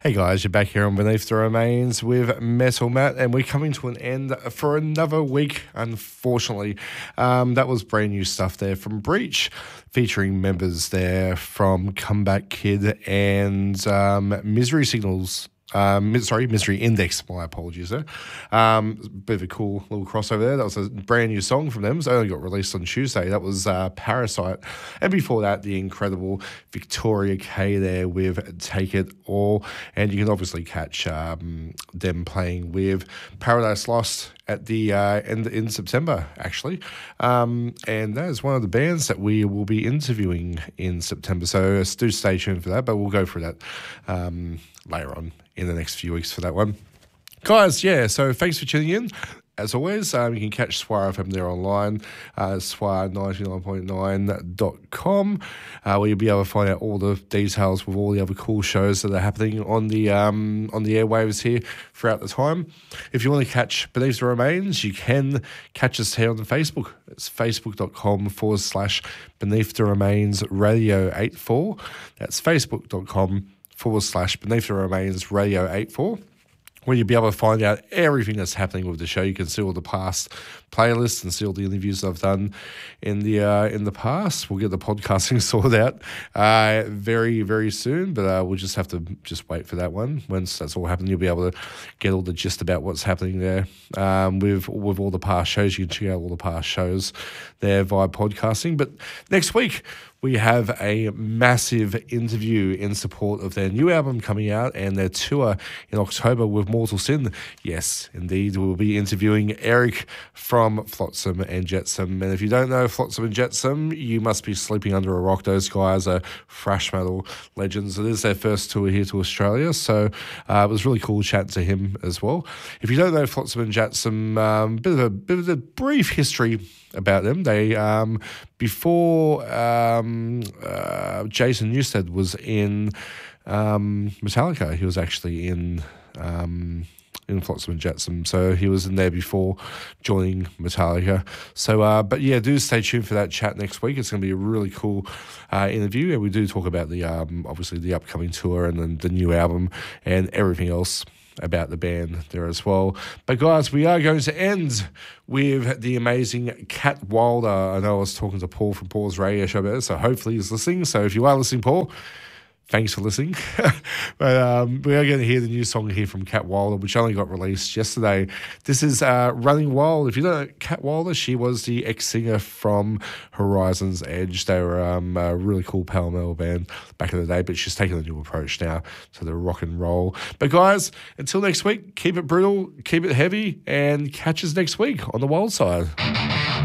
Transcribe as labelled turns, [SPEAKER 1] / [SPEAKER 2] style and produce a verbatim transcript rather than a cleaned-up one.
[SPEAKER 1] Hey guys, you're back here on Beneath the Remains with Metal Matt, and we're coming to an end for another week, unfortunately. Um, that was brand new stuff there from Breach, featuring members there from Comeback Kid and um, Misery Signals. Um, sorry, Misery Index. My apologies there. Um, bit of a cool little crossover there. That was a brand new song from them. It only got released on Tuesday. That was uh, Parasite. And before that, the incredible Victoria K there with Take It All. And you can obviously catch um, them playing with Paradise Lost at the uh, end in September, actually. Um, and that is one of the bands that we will be interviewing in September. So do stay tuned for that, but we'll go through that um, later on in the next few weeks for that one. Guys, yeah, so thanks for tuning in. As always, um, you can catch Swire F M there online, uh, swire ninety-nine point nine dot com, uh, where you'll be able to find out all the details with all the other cool shows that are happening on the um, on the airwaves here throughout the time. If you want to catch Beneath the Remains, you can catch us here on the Facebook. It's facebook.com forward slash Beneath the Remains Radio eighty-four. That's facebook.com forward slash Beneath the Remains Radio eighty-four. Where you'll be able to find out everything that's happening with the show. You can see all the past playlists and see all the interviews I've done in the uh, in the past. We'll get the podcasting sorted out uh, very, very soon, but uh, we'll just have to just wait for that one. Once that's all happening, you'll be able to get all the gist about what's happening there um, with, with all the past shows. You can check out all the past shows there via podcasting. But next week, we have a massive interview in support of their new album coming out and their tour in October with Mortal Sin. Yes, indeed, we'll be interviewing Eric from Flotsam and Jetsam. And if you don't know Flotsam and Jetsam, you must be sleeping under a rock. Those guys are thrash metal legends. It is their first tour here to Australia, so uh, it was really cool chatting to him as well. If you don't know Flotsam and Jetsam, um, bit of a bit of a brief history about them. They um, before um, uh, Jason Newsted was in um, Metallica, he was actually in um, in Flotsam and Jetsam, so he was in there before joining Metallica. So, uh, but yeah, do stay tuned for that chat next week. It's going to be a really cool uh, interview, and we do talk about the um, obviously the upcoming tour and then the new album and everything else about the band there as well. But guys, we are going to end with the amazing Cat Wilder. I know I was talking to Paul from Paul's radio show about it, so hopefully he's listening. So if you are listening, Paul, thanks for listening. But um, we are going to hear the new song here from Cat Wilder, which only got released yesterday. This is uh, Running Wild. If you don't know Cat Wilder, she was the ex-singer from Horizon's Edge. They were um, a really cool power metal band back in the day, but she's taken a new approach now to the rock and roll. But guys, until next week, keep it brutal, keep it heavy, and catch us next week on the Wild Side.